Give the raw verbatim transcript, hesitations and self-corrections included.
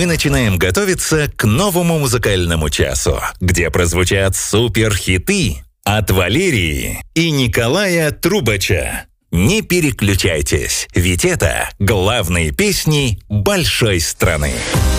мы начинаем готовиться к новому музыкальному часу, где прозвучат суперхиты от Валерии и Николая Трубача. Не переключайтесь, ведь это главные песни большой страны.